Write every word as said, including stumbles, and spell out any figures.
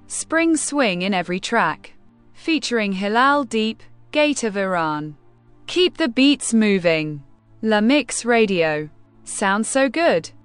Spring swing in every track. Featuring Hilal Deep, Gate of Iran. Keep the beats moving. La Mix Radio. Sounds so good.